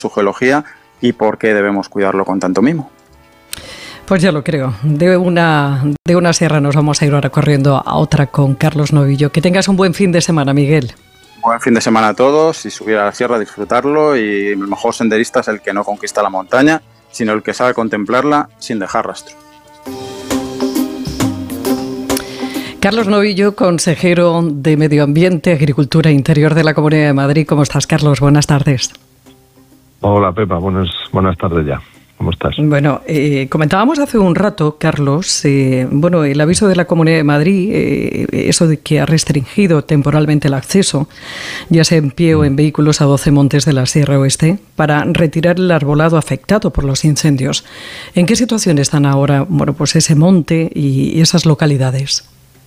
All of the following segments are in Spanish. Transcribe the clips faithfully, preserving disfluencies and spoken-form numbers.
su geología y por qué debemos cuidarlo con tanto mimo. Pues ya lo creo. De una, de una sierra nos vamos a ir ahora corriendo a otra con Carlos Novillo. Que tengas un buen fin de semana, Miguel. Buen fin de semana a todos, y subir a la sierra, disfrutarlo, y el mejor senderista es el que no conquista la montaña, sino el que sabe contemplarla sin dejar rastro. Carlos Novillo, consejero de Medio Ambiente, Agricultura e Interior de la Comunidad de Madrid. ¿Cómo estás, Carlos? Buenas tardes. Hola, Pepa. Buenas, buenas tardes ya. ¿Cómo estás? Bueno, eh, comentábamos hace un rato, Carlos, eh, bueno, el aviso de la Comunidad de Madrid, eh, eso de que ha restringido temporalmente el acceso, ya sea en pie o en vehículos, a doce montes de la Sierra Oeste, para retirar el arbolado afectado por los incendios. ¿En qué situación están ahora, bueno, pues ese monte y esas localidades?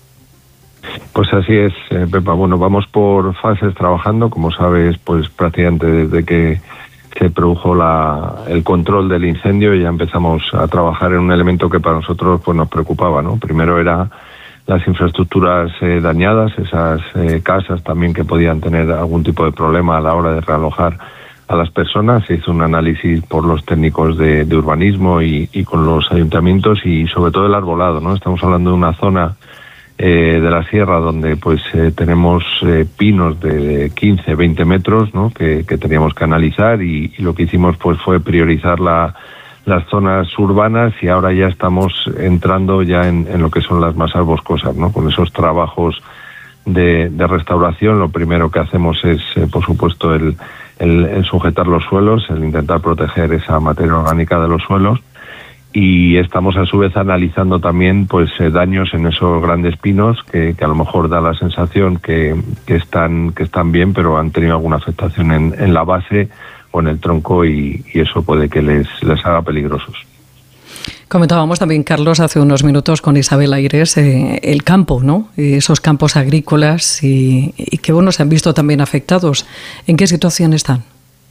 Pues así es, eh, Pepa. Bueno, vamos por fases trabajando, como sabes, pues prácticamente desde que se produjo la, el control del incendio, y ya empezamos a trabajar en un elemento que para nosotros pues nos preocupaba, ¿no? Primero era las infraestructuras eh, dañadas, esas eh, casas también que podían tener algún tipo de problema a la hora de realojar a las personas. Se hizo un análisis por los técnicos de, de urbanismo y, y con los ayuntamientos, y sobre todo el arbolado, ¿no? Estamos hablando de una zona Eh, de la sierra donde pues eh, tenemos eh, pinos de quince, veinte metros, ¿no? que, que teníamos que analizar, y, y lo que hicimos pues fue priorizar la, las zonas urbanas, y ahora ya estamos entrando ya en, en lo que son las masas boscosas, ¿no? Con esos trabajos de, de restauración. Lo primero que hacemos es eh, por supuesto el, el, el sujetar los suelos, el intentar proteger esa materia orgánica de los suelos. Y estamos a su vez analizando también pues eh, daños en esos grandes pinos que, que a lo mejor da la sensación que, que están que están bien, pero han tenido alguna afectación en, en la base o en el tronco, y, y eso puede que les, les haga peligrosos. Comentábamos también, Carlos, hace unos minutos con Isabel Aires, eh, el campo, ¿no? Esos campos agrícolas y, y que bueno, se han visto también afectados. ¿En qué situación están?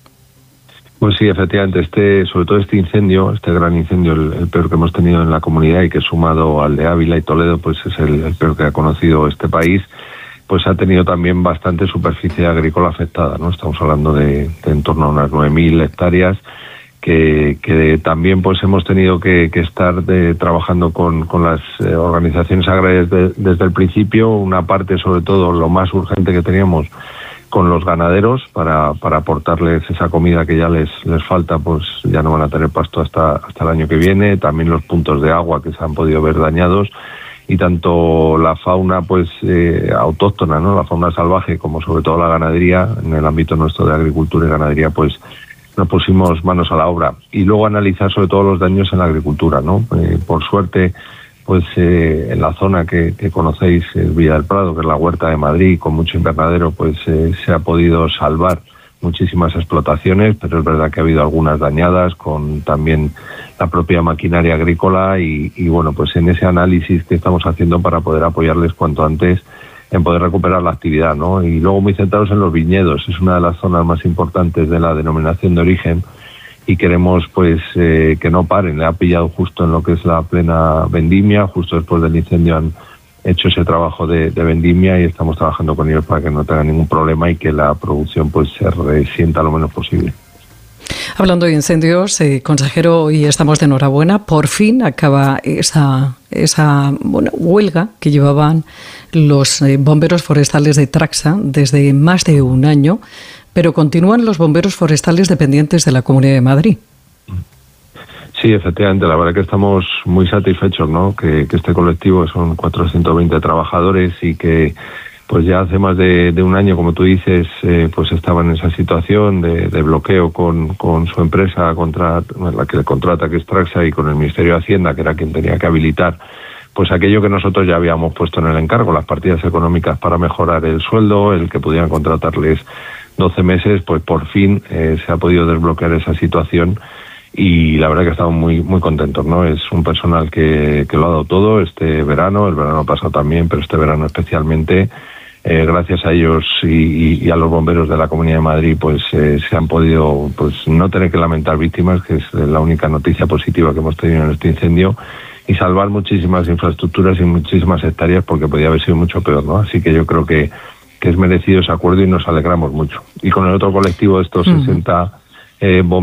Pues sí, efectivamente, este, sobre todo este incendio, este gran incendio, el, el peor que hemos tenido en la comunidad, y que sumado al de Ávila y Toledo, pues es el, el peor que ha conocido este país, pues ha tenido también bastante superficie agrícola afectada, ¿no? Estamos hablando de, de en torno a unas nueve mil hectáreas, que, que también pues hemos tenido que, que estar de, trabajando con, con las eh, organizaciones agrarias de, desde el principio. Una parte, sobre todo, lo más urgente que teníamos, con los ganaderos para, para aportarles esa comida que ya les, les falta, pues ya no van a tener pasto hasta, hasta el año que viene. También los puntos de agua que se han podido ver dañados, y tanto la fauna pues eh, autóctona, ¿no? La fauna salvaje, como sobre todo la ganadería, en el ámbito nuestro de agricultura y ganadería, pues nos pusimos manos a la obra. Y luego analizar sobre todo los daños en la agricultura, ¿no? Eh, por suerte, pues eh, en la zona que, que conocéis, es Villa del Prado, que es la huerta de Madrid, con mucho invernadero, pues eh, se ha podido salvar muchísimas explotaciones, pero es verdad que ha habido algunas dañadas, con también la propia maquinaria agrícola, y, y bueno, pues en ese análisis que estamos haciendo para poder apoyarles cuanto antes en poder recuperar la actividad, ¿no? Y luego muy centrados en los viñedos. Es una de las zonas más importantes de la denominación de origen, y queremos pues eh, que no paren. Le ha pillado justo en lo que es la plena vendimia, justo después del incendio han hecho ese trabajo de, de vendimia, y estamos trabajando con ellos para que no tengan ningún problema y que la producción pues se resienta lo menos posible. Hablando de incendios, eh, consejero, hoy estamos de enhorabuena. Por fin acaba esa, esa bueno, huelga que llevaban los eh, bomberos forestales de Traxa desde más de un año, pero continúan los bomberos forestales dependientes de la Comunidad de Madrid. Sí, efectivamente, la verdad que estamos muy satisfechos, ¿no? Que, que este colectivo son cuatrocientos veinte trabajadores, y que pues ya hace más de, de un año, como tú dices, eh, pues estaban en esa situación de, de bloqueo con, con su empresa, contra la que le contrata, que es Traxa, y con el Ministerio de Hacienda, que era quien tenía que habilitar pues aquello que nosotros ya habíamos puesto en el encargo, las partidas económicas para mejorar el sueldo, el que pudieran contratarles doce meses, pues por fin eh, se ha podido desbloquear esa situación, y la verdad que estamos muy muy contentos, ¿no? Es un personal que, que lo ha dado todo este verano, el verano pasado también, pero este verano especialmente. Eh, gracias a ellos y, y a los bomberos de la Comunidad de Madrid, pues eh, se han podido pues no tener que lamentar víctimas, que es la única noticia positiva que hemos tenido en este incendio, y salvar muchísimas infraestructuras y muchísimas hectáreas, porque podía haber sido mucho peor, ¿no? Así que yo creo que que es merecido ese acuerdo, y nos alegramos mucho. Y con el otro colectivo de estos mm. sesenta eh,